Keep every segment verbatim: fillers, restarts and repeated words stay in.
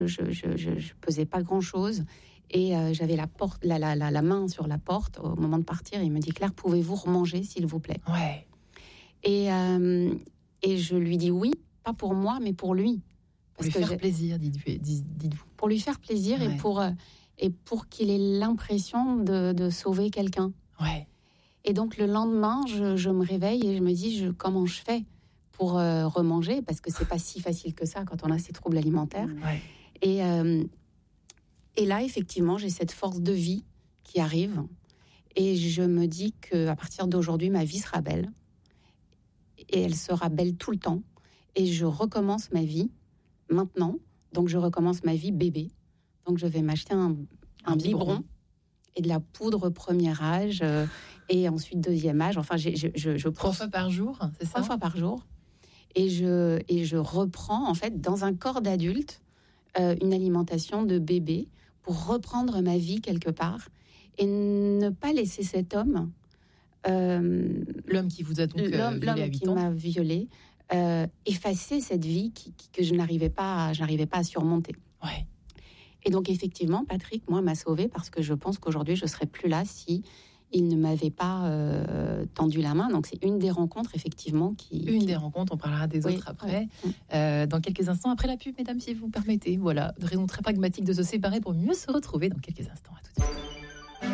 je, je, je, je pesais pas grand-chose. Et euh, j'avais la, porte, la, la, la, la main sur la porte au moment de partir. Il me dit, Claire, pouvez-vous remanger, s'il vous plaît ? Ouais. Et, euh, et je lui dis oui, pas pour moi, mais pour lui. Parce pour lui que faire j'ai... plaisir, dites-vous. Pour lui faire plaisir ouais. et, pour, euh, et pour qu'il ait l'impression de, de sauver quelqu'un. Ouais. Et donc, le lendemain, je, je me réveille et je me dis, je, comment je fais pour euh, remanger ? Parce que c'est pas si facile que ça quand on a ces troubles alimentaires. Ouais. Et... Euh, Et là, effectivement, j'ai cette force de vie qui arrive. Et je me dis qu'à partir d'aujourd'hui, ma vie sera belle. Et elle sera belle tout le temps. Et je recommence ma vie maintenant. Donc, je recommence ma vie bébé. Donc, je vais m'acheter un, un, un biberon, biberon et de la poudre premier âge. Euh, et ensuite, deuxième âge. Enfin, j'ai, je, je, je Trois fois par jour, c'est ça ? Trois fois par jour. Et je, et je reprends, en fait, dans un corps d'adulte, euh, une alimentation de bébé pour reprendre ma vie quelque part et ne pas laisser cet homme... Euh, l'homme qui vous a donc l'homme, euh, violé l'homme à huit qui ans. m'a violée, euh, effacer cette vie qui, qui, que je n'arrivais pas, à, je n'arrivais pas à surmonter. Ouais. Et donc, effectivement, Patrick, moi, m'a sauvée parce que je pense qu'aujourd'hui, je ne serais plus là si il ne m'avait pas euh, tendu la main. Donc, c'est une des rencontres, effectivement, qui... Une qui... des rencontres, on parlera des oui, autres après. Oui. Euh, dans quelques instants, après la pub, mesdames, si vous permettez. Voilà, de raison très pragmatique de se séparer pour mieux se retrouver dans quelques instants. À tout de suite.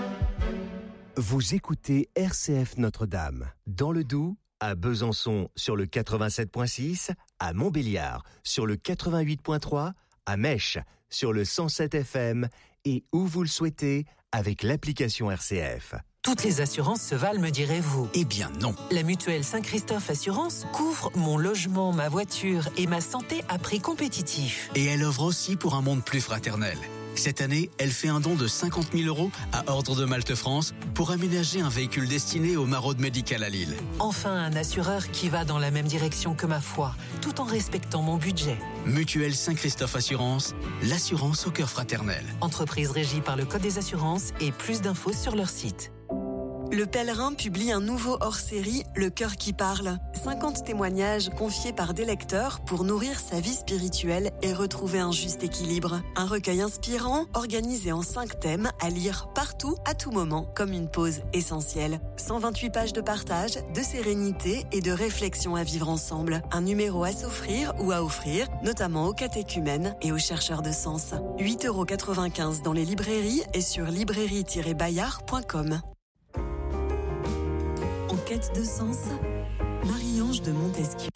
Vous écoutez R C F Notre-Dame. Dans le Doubs, à Besançon, sur le quatre-vingt-sept virgule six, à Montbéliard, sur le quatre-vingt-huit virgule trois, à Mèche, sur le cent sept F M, et où vous le souhaitez, avec l'application R C F. Toutes les assurances se valent, me direz-vous. Eh bien non. La mutuelle Saint-Christophe Assurance couvre mon logement, ma voiture et ma santé à prix compétitif. Et elle œuvre aussi pour un monde plus fraternel. Cette année, elle fait un don de cinquante mille euros à Ordre de Malte France pour aménager un véhicule destiné aux maraudes médicales à Lille. Enfin, un assureur qui va dans la même direction que ma foi, tout en respectant mon budget. Mutuelle Saint-Christophe Assurance, l'assurance au cœur fraternel. Entreprise régie par le Code des assurances et plus d'infos sur leur site. Le Pèlerin publie un nouveau hors-série, Le Cœur qui parle. cinquante témoignages confiés par des lecteurs pour nourrir sa vie spirituelle et retrouver un juste équilibre. Un recueil inspirant, organisé en cinq thèmes, à lire partout, à tout moment, comme une pause essentielle. cent vingt-huit pages de partage, de sérénité et de réflexion à vivre ensemble. Un numéro à s'offrir ou à offrir, notamment aux catéchumènes et aux chercheurs de sens. huit euros quatre-vingt-quinze dans les librairies et sur librairie tiret bayard point com. En quête de sens, Marie-Ange de Montesquieu.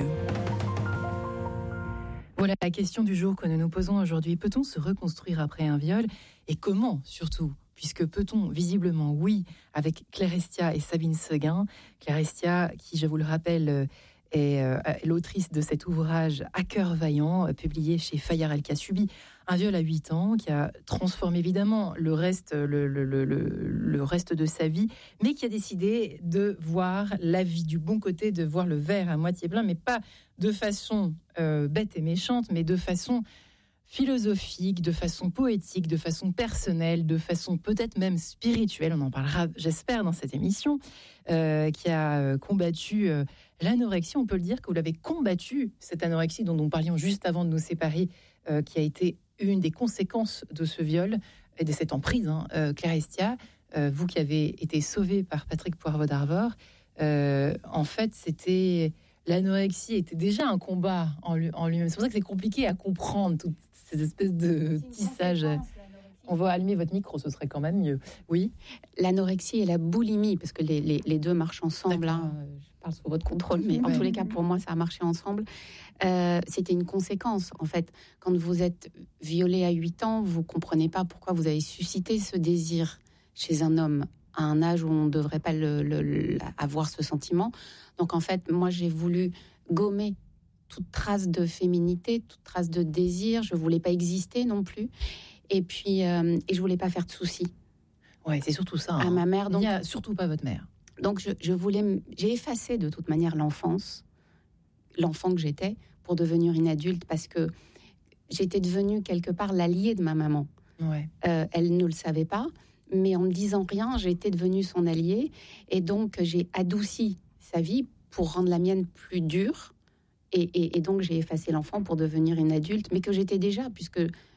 Voilà la question du jour que nous nous posons aujourd'hui. Peut-on se reconstruire après un viol ? Et comment, surtout ? Puisque peut-on, visiblement, oui, avec Claire Estia et Sabine Seguin. Claire Estia, qui, je vous le rappelle, est euh, l'autrice de cet ouvrage « À cœur vaillant », publié chez Fayard El Kasubi. Un viol à huit ans qui a transformé évidemment le reste, le, le, le, le reste de sa vie, mais qui a décidé de voir la vie du bon côté, de voir le verre à moitié plein, mais pas de façon euh, bête et méchante, mais de façon philosophique, de façon poétique, de façon personnelle, de façon peut-être même spirituelle. On en parlera, j'espère, dans cette émission, euh, qui a combattu euh, l'anorexie. On peut le dire que vous l'avez combattu, cette anorexie dont nous parlions juste avant de nous séparer, euh, qui a été une des conséquences de ce viol et de cette emprise. Hein. Euh, Claire Estia, euh, vous qui avez été sauvée par Patrick Poivre d'Arvor, euh, en fait, c'était... L'anorexie était déjà un combat en, lui, en lui-même. C'est pour ça que c'est compliqué à comprendre toutes ces espèces de tissages. On va allumer votre micro, ce serait quand même mieux. Oui. L'anorexie et la boulimie, parce que les, les, les deux marchent ensemble. Hein. Je parle sous votre contrôle, mais ouais. En tous les cas, pour moi, ça a marché ensemble. Euh, c'était une conséquence, en fait. Quand vous êtes violé à huit ans, vous ne comprenez pas pourquoi vous avez suscité ce désir chez un homme à un âge où on ne devrait pas le, le, le, avoir ce sentiment. Donc, en fait, moi, j'ai voulu gommer toute trace de féminité, toute trace de désir. Je ne voulais pas exister non plus. Et puis, euh, et je ne voulais pas faire de soucis. Ouais, c'est surtout ça. À hein. ma mère. Donc, il n'y a surtout pas votre mère. Donc, je, je voulais... J'ai effacé, de toute manière, l'enfance, l'enfant que j'étais, pour devenir une adulte, parce que j'étais devenue, quelque part, l'alliée de ma maman. Ouais. Euh, elle ne le savait pas, mais en me disant rien, j'étais devenue son alliée. Et donc, j'ai adouci sa vie pour rendre la mienne plus dure. Et, et, et donc, j'ai effacé l'enfant pour devenir une adulte, mais que j'étais déjà, puisque